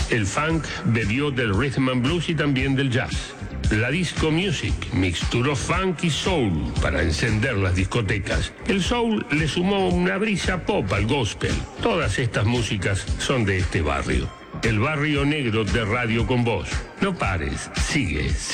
El funk bebió del rhythm and blues y también del jazz. La disco music mixturó funk y soul para encender las discotecas. El soul le sumó una brisa pop al gospel. Todas estas músicas son de este barrio. El barrio negro de Radio con Vos. No pares, sigue.